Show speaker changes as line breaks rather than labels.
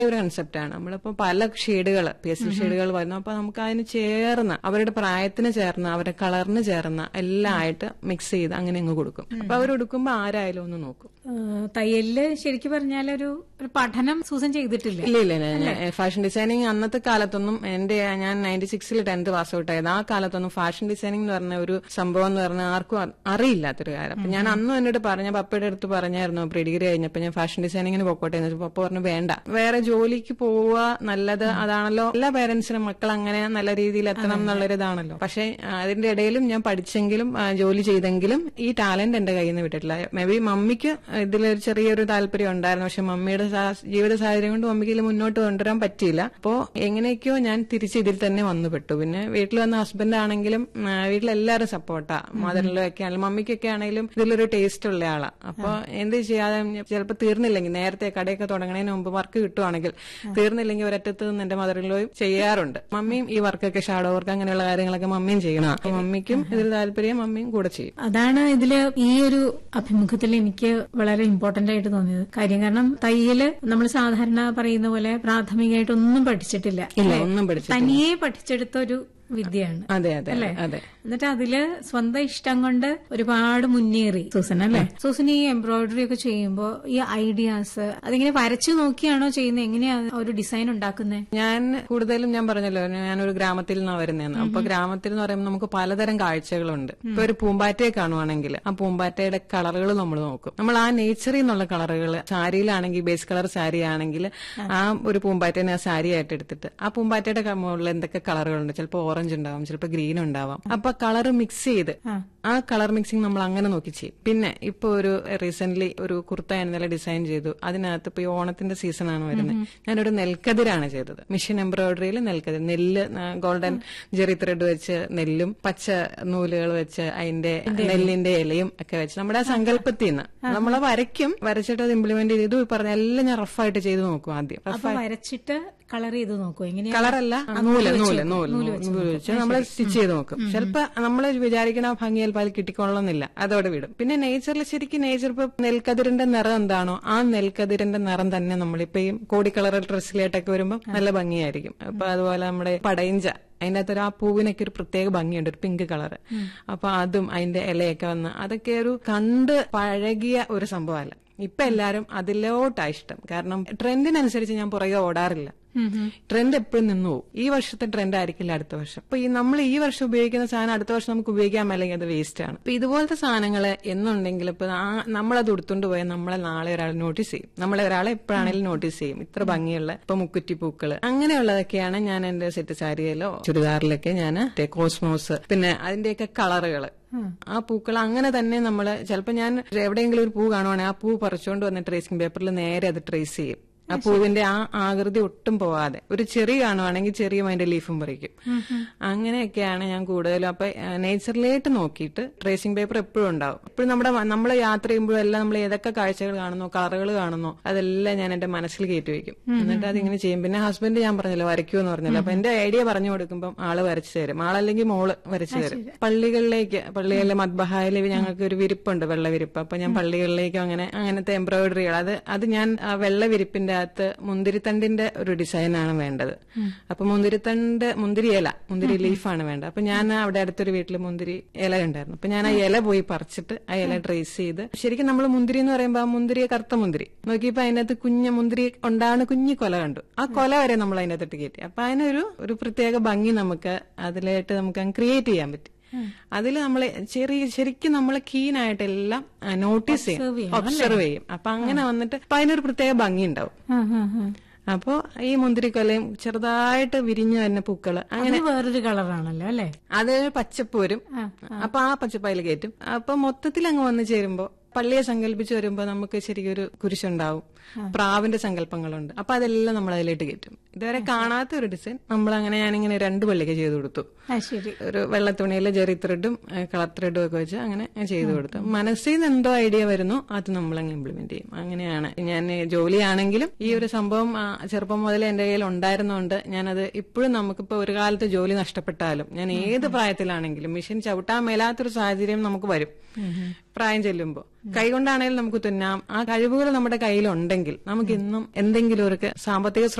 ഒരു കൺസെപ്റ്റാണ്. നമ്മളിപ്പോ പല ഷെയ്ഡുകൾ, പേസ്റ്റൽ ഷെയ്ഡുകൾ വരുന്നു. അപ്പൊ നമുക്ക് അതിന് ചേർന്ന, അവരുടെ പ്രായത്തിന് ചേർന്ന, അവരുടെ കളറിന് ചേർന്ന എല്ലാം ആയിട്ട് മിക്സ് ചെയ്ത് അങ്ങനെ അങ്ങ് കൊടുക്കും. അപ്പൊ അവർ ഉടുക്കുമ്പോ ആരായാലും ഒന്ന് നോക്കും.
തയ്യലില് ശരിക്കും പറഞ്ഞാൽ ഒരു പഠനം സൂസൻ ചെയ്തിട്ടില്ല?
ഇല്ല. ഫാഷൻ ഡിസൈനിങ് അന്നത്തെ കാലത്തൊന്നും ഞാൻ 96-ൽ 10th പാസ് ഔട്ട് ആയത്. ആ കാലത്തൊന്നും ഫാഷൻ ഡിസൈനിങ് എന്ന് പറഞ്ഞ ഒരു സംഭവം എന്ന് പറഞ്ഞാൽ ആർക്കും അറിയില്ലാത്തൊരു കാര്യം. അപ്പൊ ഞാൻ അന്നും എന്നോട് പപ്പയുടെ അടുത്ത് പറഞ്ഞായിരുന്നു, പ്രീ ഡിഗ്രി കഴിഞ്ഞപ്പോ ഞാൻ ഫാഷൻ ഡിസൈനിങ്ങിന് പോക്കോട്ടെ എന്ന് വെച്ചപ്പോ പപ്പ പറഞ്ഞു വേണ്ട, വേറെ ജോലിക്ക് പോവുക നല്ലത്, അതാണല്ലോ എല്ലാ പേരന്റ്സിനും മക്കൾ അങ്ങനെ നല്ല രീതിയിൽ എത്തണം എന്നുള്ളൊരിതാണല്ലോ. പക്ഷെ അതിന്റെ ഇടയിലും ഞാൻ പഠിച്ചെങ്കിലും ജോലി ചെയ്തെങ്കിലും ഈ ടാലന്റ് എന്റെ കയ്യിൽ നിന്ന് വിട്ടിട്ടില്ല. മേ ബി മമ്മിക്ക് ഇതിലൊരു ചെറിയൊരു താല്പര്യം ഉണ്ടായിരുന്നു. പക്ഷെ മമ്മിയുടെ ജീവിത സാഹചര്യം കൊണ്ട് മമ്മിക്ക് ഇതിൽ മുന്നോട്ട് കൊണ്ടുവരാൻ പറ്റിയില്ല. അപ്പോ എങ്ങനെയൊക്കെയോ ഞാൻ തിരിച്ച് ഇതിൽ തന്നെ വന്നുപെട്ടു. പിന്നെ വീട്ടിൽ വന്ന ഹസ്ബൻഡ് ആണെങ്കിലും വീട്ടിലെല്ലാവരും സപ്പോർട്ടാ, മദറിലോ ഒക്കെ ആണെങ്കിലും മമ്മിക്കൊക്കെ ആണെങ്കിലും ഇതിലൊരു ടേസ്റ്റ് ഉള്ള ആളാ. അപ്പൊ എന്ത് ചെയ്യാതെ ചിലപ്പോൾ തീർന്നില്ലെങ്കിൽ, നേരത്തെ കടയൊക്കെ തുടങ്ങുന്നതിന് മുമ്പ് വർക്ക് കിട്ടുവാണെങ്കിൽ തീർന്നില്ലെങ്കിൽ ഒരറ്റത്ത് നിന്ന് എന്റെ മദറിലോയും ചെയ്യാറുണ്ട്. മമ്മിയും ഈ വർക്കൊക്കെ, ഷാഡോ വർക്ക് അങ്ങനെയുള്ള കാര്യങ്ങളൊക്കെ മമ്മിയും ചെയ്യണം. അപ്പൊ മമ്മിക്കും ഇതിൽ താല്പര്യം, മമ്മിയും കൂടെ ചെയ്യും.
അതാണ് ഇതില് ഈ ഒരു അഭിമുഖത്തിൽ എനിക്ക് വളരെ ഇമ്പോർട്ടന്റ് ആയിട്ട് തോന്നിയത് കാര്യം. കാരണം തയ്യല് നമ്മൾ സാധാരണ പറയുന്ന പോലെ പ്രാഥമികമായിട്ടൊന്നും പഠിച്ചിട്ടില്ല,
ഒന്നും പഠിച്ചിട്ടില്ല,
തനിയെ പഠിച്ചെടുത്ത ഒരു വിദ്യയാണ്.
അതെ.
എന്നിട്ട് അതില് സ്വന്തം ഇഷ്ടം കൊണ്ട് ഒരുപാട് മുന്നേറി സൂസൻ, അല്ലെ? സൂസൻ ഈ എംബ്രോയിഡറി ഒക്കെ ചെയ്യുമ്പോ ഈ ഐഡിയാസ് അതിങ്ങനെ വരച്ചു നോക്കിയാണോ ചെയ്യുന്നത്? എങ്ങനെയാ ഒരു ഡിസൈൻ ഉണ്ടാക്കുന്നത്?
ഞാൻ കൂടുതലും, ഞാൻ പറഞ്ഞല്ലോ, ഞാനൊരു ഗ്രാമത്തിൽ നിന്നാണ് വരുന്നതെന്ന്. അപ്പൊ ഗ്രാമത്തിൽ എന്ന് പറയുമ്പോൾ നമുക്ക് പലതരം കാഴ്ചകളുണ്ട്. ഇപ്പൊ ഒരു പൂമ്പാറ്റയെ കാണുവാണെങ്കിൽ ആ പൂമ്പാറ്റയുടെ കളറുകൾ നമ്മൾ നോക്കും. നമ്മൾ ആ നേച്ചറിൽ നിന്നുള്ള കളറുകൾ, സാരിയിലാണെങ്കിൽ ബേസ് കളർ സാരി ആണെങ്കിൽ ആ ഒരു പൂമ്പാറ്റേനെ ആ സാരി ആയിട്ട് എടുത്തിട്ട് ആ പൂമ്പാറ്റയുടെ മുകളിൽ എന്തൊക്കെ കളറുകളുണ്ട്, ചിലപ്പോൾ ഓറഞ്ച് ഉണ്ടാവാം, ചിലപ്പോൾ ഗ്രീൻ ഉണ്ടാവാം. അപ്പൊ കളർ മിക്സ് ചെയ്ത് ആ കളർ മിക്സിംഗ് നമ്മൾ അങ്ങനെ നോക്കി ചെയ്യും. പിന്നെ ഇപ്പൊ ഒരു റീസെന്റ് ഒരു കുർത്ത ഇന്നലെ ഡിസൈൻ ചെയ്തു. അതിനകത്ത് ഇപ്പൊ ഈ ഓണത്തിന്റെ സീസണാണ് വരുന്നത്. ഞാനൊരു നെൽക്കതിരാണ് ചെയ്തത്. മെഷീൻ എംബ്രോയിഡറിയിൽ നെൽക്കതിർ, നെല്ല് ഗോൾഡൻ ജെറി ത്രെഡ് വെച്ച് നെല്ലും പച്ച നൂലുകൾ വെച്ച് അതിന്റെ നെല്ലിന്റെ ഇലയും ഒക്കെ വെച്ച് നമ്മുടെ ആ സങ്കല്പത്തിൽ നിന്ന് നമ്മളെ വരച്ചിട്ട് അത് ഇംപ്ലിമെന്റ് ചെയ്തു. പറഞ്ഞ എല്ലാം ഞാൻ റഫായിട്ട് ചെയ്ത് നോക്കും. ആദ്യം
വരച്ചിട്ട് കളർ ചെയ്ത് നോക്കും. എങ്ങനെയാ?
കളറല്ല, നൂല് വെച്ച് നമ്മൾ സ്റ്റിച്ച് ചെയ്ത് നോക്കും. ചിലപ്പോ നമ്മൾ വിചാരിക്കുന്ന ഭംഗി ചിലപ്പോൾ അത് കിട്ടിക്കൊള്ളണമെന്നില്ല, അതോടെ വിടും. പിന്നെ നേച്ചറിൽ ശരിക്കും ഇപ്പൊ നെൽക്കതിരിന്റെ നിറം എന്താണോ ആ നെൽക്കതിരിന്റെ നിറം തന്നെ നമ്മളിപ്പോ ഈ കോടി കളർ ഡ്രസ്സിലായിട്ടൊക്കെ വരുമ്പോൾ നല്ല ഭംഗിയായിരിക്കും. അപ്പൊ അതുപോലെ നമ്മുടെ പടയിഞ്ച, അതിന്റെ അകത്തൊരു ആ പൂവിനൊക്കെ ഒരു പ്രത്യേക ഭംഗിയുണ്ട്, ഒരു പിങ്ക് കളർ. അപ്പൊ അതും അതിന്റെ ഇലയൊക്കെ വന്ന് അതൊക്കെ ഒരു കണ്ട് പഴകിയ ഒരു സംഭവമല്ല. ഇപ്പൊ എല്ലാരും അതിലോട്ടാ ഇഷ്ടം. കാരണം ട്രെൻഡിനനുസരിച്ച് ഞാൻ പുറകെ ഓടാറില്ല. ട്രെൻഡ് എപ്പോഴും നിന്നു പോകും. ഈ വർഷത്തെ ട്രെൻഡ് ആയിരിക്കില്ല അടുത്ത വർഷം. അപ്പൊ നമ്മൾ ഈ വർഷം ഉപയോഗിക്കുന്ന സാധനം അടുത്ത വർഷം നമുക്ക് ഉപയോഗിക്കാൻ അല്ലെങ്കിൽ അത് വേസ്റ്റ് ആണ്. അപ്പൊ ഇതുപോലത്തെ സാധനങ്ങള് എന്നുണ്ടെങ്കിൽ ഇപ്പൊ നമ്മളത് എടുത്തുകൊണ്ട് പോയാൽ നമ്മളെ നാളെ ഒരാൾ നോട്ടീസ് ചെയ്യും. നമ്മളെ ഒരാളെ എപ്പോഴാണെങ്കിലും നോട്ടീസ് ചെയ്യും. ഇത്ര ഭംഗിയുള്ള ഇപ്പൊ മുക്കുറ്റി പൂക്കള് അങ്ങനെയുള്ളതൊക്കെയാണ് ഞാൻ എന്റെ സെറ്റ് സാരിയിലോ ചുരിദാറിലൊക്കെ ഞാൻ കോസ്മോസ്, പിന്നെ അതിന്റെയൊക്കെ കളറുകള്, ആ പൂക്കൾ അങ്ങനെ തന്നെ നമ്മള് ചിലപ്പോ ഞാൻ എവിടെയെങ്കിലും ഒരു പൂ കാണുവാണെങ്കിൽ ആ പൂ പറിച്ചുകൊണ്ട് വന്ന് ട്രേസിംഗ് പേപ്പറിൽ നേരെ അത് ട്രേസ് ചെയ്യും. ആ പൂവിന്റെ ആ ആകൃതി ഒട്ടും പോവാതെ. ഒരു ചെറി കാണുവാണെങ്കിൽ ചെറിയും അതിന്റെ ലീഫും പറിക്കും. അങ്ങനെയൊക്കെയാണ് ഞാൻ കൂടുതലും. അപ്പൊ നേച്ചറിലേട്ട് നോക്കിയിട്ട് ട്രേസിംഗ് പേപ്പർ എപ്പോഴും ഉണ്ടാവും. എപ്പോഴും നമ്മൾ യാത്ര ചെയ്യുമ്പോഴും എല്ലാം നമ്മൾ ഏതൊക്കെ കാഴ്ചകൾ കാണുന്നോ, കളറുകൾ കാണുന്നോ, അതെല്ലാം ഞാൻ എന്റെ മനസ്സിൽ കയറ്റി വെക്കും. എന്നിട്ട് അതിങ്ങനെ ചെയ്യും. പിന്നെ ഹസ്ബൻഡ് ഞാൻ പറഞ്ഞല്ലോ വരയ്ക്കുമെന്ന് പറഞ്ഞല്ലോ. അപ്പൊ എന്റെ ഐഡിയ പറഞ്ഞു കൊടുക്കുമ്പോൾ ആള് വരച്ചു തരും. ആളല്ലെങ്കിൽ മോള് വരച്ചു തരും. പള്ളികളിലെ മദ്ബഹായിൽ ഞങ്ങൾക്ക് ഒരു വിരിപ്പുണ്ട്, വെള്ള വിരിപ്പ്. അപ്പൊ ഞാൻ പള്ളികളിലേക്കും അങ്ങനത്തെ എംബ്രോയിഡറികൾ അത് ഞാൻ വെള്ള വിരിപ്പിന്റെ അകത്ത് മുന്തിരിത്തണ്ടിന്റെ ഒരു ഡിസൈനാണ് വേണ്ടത്. അപ്പൊ മുന്തിരി ലീഫാണ് വേണ്ടത്. അപ്പൊ ഞാൻ അവിടെ അടുത്തൊരു വീട്ടിൽ മുന്തിരി ഇല ഉണ്ടായിരുന്നു. അപ്പൊ ഞാൻ ആ ഇല പോയി പറിച്ചിട്ട് ആ ഇല ട്രേസ് ചെയ്ത്, ശരിക്കും നമ്മൾ മുന്തിരി എന്ന് പറയുമ്പോൾ ആ മുന്തിരിയെ കറുത്ത മുന്തിരി നോക്കിയപ്പോ അതിനകത്ത് മുന്തിരി ഉണ്ടാകുന്ന കുഞ്ഞു കൊല കണ്ടു. ആ കൊല വരെ നമ്മൾ അതിനകത്തിട്ട് കയറ്റി. അപ്പൊ അതിനൊരു പ്രത്യേക ഭംഗി നമുക്ക് അതിലായിട്ട് നമുക്ക് ക്രിയേറ്റ് ചെയ്യാൻ പറ്റി. അതിൽ നമ്മൾ ശരിക്കും നമ്മൾ കീനായിട്ട് എല്ലാം നോട്ടീസ് ചെയ്യും, ഒബ്സർവ് ചെയ്യും. അപ്പൊ അങ്ങനെ വന്നിട്ട് അപ്പൊ അതിനൊരു പ്രത്യേക ഭംഗി ഉണ്ടാവും. അപ്പോ ഈ മുന്തിരിക്കൊലയും ചെറുതായിട്ട് വിരിഞ്ഞു വരുന്ന പൂക്കള് അങ്ങനെ
വേറൊരു കളറാണല്ലോ അല്ലെ,
അത് പച്ചപ്പ് വരും. അപ്പൊ ആ പച്ചപ്പ് അതിൽ കയറ്റും. അപ്പൊ മൊത്തത്തിൽ അങ്ങ് വന്നു ചേരുമ്പോ പള്ളിയെ സങ്കല്പിച്ച് വരുമ്പോ നമുക്ക് ശരിക്കും ഒരു കുരിശുണ്ടാവും, പ്രാവിന്റെ സങ്കല്പങ്ങളുണ്ട്. അപ്പൊ അതെല്ലാം നമ്മൾ അതിലേക്ക് കയറ്റും. ഇതുവരെ കാണാത്ത ഒരു ഡിസൈൻ നമ്മളങ്ങനെ ഞാനിങ്ങനെ 2 പള്ളിക്ക് ചെയ്തു കൊടുത്തു.
ശരി.
ഒരു വെള്ളത്തുണിയിൽ ജെറി ത്രെഡും കളർ ത്രെഡും ഒക്കെ വെച്ച് അങ്ങനെ ചെയ്തു കൊടുത്തു. മനസ്സിൽ നിന്ന് എന്തോ ഐഡിയ വരുന്നു അത് നമ്മളങ്ങ് ഇംപ്ലിമെന്റ് ചെയ്യും. അങ്ങനെയാണ് ഞാൻ ജോലിയാണെങ്കിലും ഈ ഒരു സംഭവം ചെറുപ്പം മുതലേ എന്റെ കയ്യിൽ ഉണ്ടായിരുന്നോണ്ട് ഞാനത് ഇപ്പോഴും നമുക്കിപ്പോ ഒരു കാലത്ത് ജോലി നഷ്ടപ്പെട്ടാലും ഞാൻ ഏത് പ്രായത്തിലാണെങ്കിലും മെഷീൻ ചവിട്ടാൻ മേലാത്തൊരു സാഹചര്യം നമുക്ക് വരും പ്രായം ചെല്ലുമ്പോൾ. കൈകൊണ്ടാണെങ്കിലും നമുക്ക് തുന്നാം. ആ കഴിവുകൾ നമ്മുടെ കയ്യിലുണ്ടെങ്കിൽ നമുക്ക് ഇന്നും എന്തെങ്കിലും ഒരു സാമ്പത്തിക